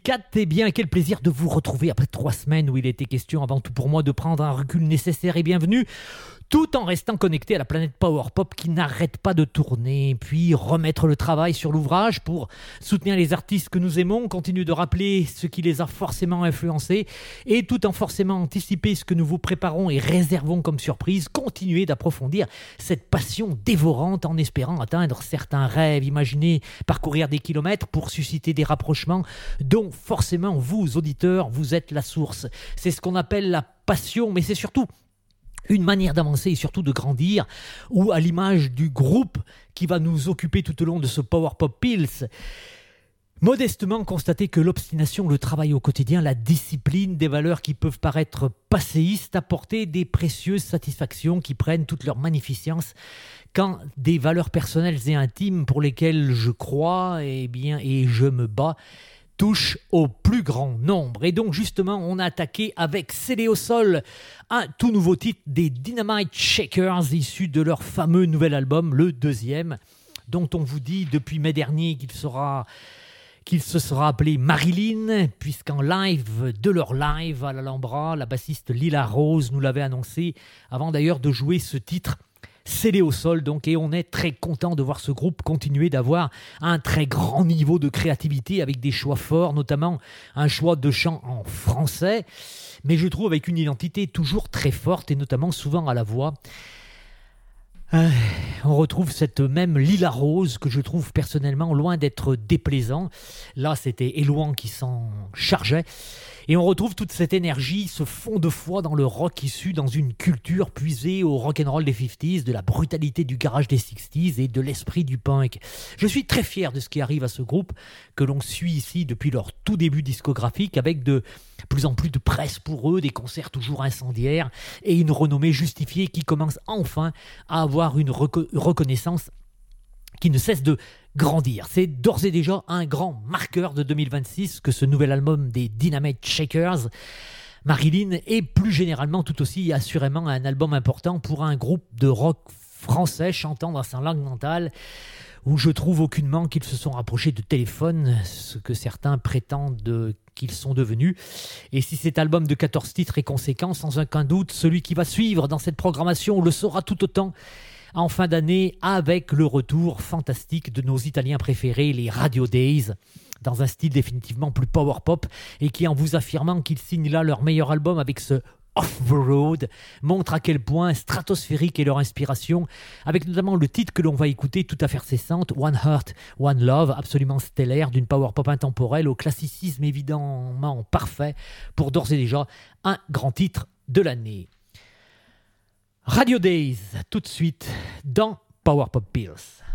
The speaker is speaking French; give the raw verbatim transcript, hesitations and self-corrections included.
Kat, eh bien, quel plaisir de vous retrouver après trois semaines où il était question avant tout pour moi de prendre un recul nécessaire et bienvenu, tout en restant connecté à la planète Power Pop qui n'arrête pas de tourner, puis remettre le travail sur l'ouvrage pour soutenir les artistes que nous aimons, continuer de rappeler ce qui les a forcément influencés et tout en forcément anticiper ce que nous vous préparons et réservons comme surprise, continuer d'approfondir cette passion dévorante en espérant atteindre certains rêves, imaginer parcourir des kilomètres pour susciter des rapprochements dont forcément vous, auditeurs, vous êtes la source. C'est ce qu'on appelle la passion, mais c'est surtout une manière d'avancer et surtout de grandir, ou à l'image du groupe qui va nous occuper tout au long de ce Power Pop Pills, modestement constater que l'obstination, le travail au quotidien, la discipline, des valeurs qui peuvent paraître passéistes, apporter des précieuses satisfactions qui prennent toute leur magnificence quand des valeurs personnelles et intimes pour lesquelles je crois eh bien, et je me bats touche au plus grand nombre. Et donc justement, on a attaqué avec Scellé au sol, un tout nouveau titre des Dynamite Shakers, issu de leur fameux nouvel album, le deuxième, dont on vous dit depuis mai dernier qu'il sera... qu'il se sera appelé Marilyn, puisqu'en live, de leur live à l'Alhambra, la bassiste Lila Rose nous l'avait annoncé, avant d'ailleurs de jouer ce titre Scellé au sol, donc, et on est très content de voir ce groupe continuer d'avoir un très grand niveau de créativité avec des choix forts, notamment un choix de chant en français, mais je trouve avec une identité toujours très forte et notamment souvent à la voix. Euh, on retrouve cette même Lila Rose que je trouve personnellement loin d'être déplaisant. Là, c'était Elouan qui s'en chargeait. Et on retrouve toute cette énergie, ce fond de foi dans le rock issu dans une culture puisée au rock'n'roll des cinquantaines, de la brutalité du garage des sixties et de l'esprit du punk. Je suis très fier de ce qui arrive à ce groupe que l'on suit ici depuis leur tout début discographique, avec de plus en plus de presse pour eux, des concerts toujours incendiaires et une renommée justifiée qui commence enfin à avoir une reco- reconnaissance qui ne cesse de grandir. C'est d'ores et déjà un grand marqueur de deux mille vingt-six que ce nouvel album des Dynamite Shakers, Marilyn, est plus généralement tout aussi assurément un album important pour un groupe de rock français chantant dans sa langue natale, où je trouve aucunement qu'ils se sont rapprochés de Téléphone, ce que certains prétendent qu'ils sont devenus. Et si cet album de quatorze titres est conséquent, sans aucun doute, celui qui va suivre dans cette programmation le sera tout autant en fin d'année, avec le retour fantastique de nos Italiens préférés, les Radio Days, dans un style définitivement plus power pop, et qui, en vous affirmant qu'ils signent là leur meilleur album avec ce Off the Road, montre à quel point stratosphérique est leur inspiration, avec notamment le titre que l'on va écouter tout à fait cessante, One Heart, One Love, absolument stellaire, d'une power pop intemporelle au classicisme évidemment parfait, pour d'ores et déjà un grand titre de l'année. Radio Days, tout de suite dans Power Pop Pills.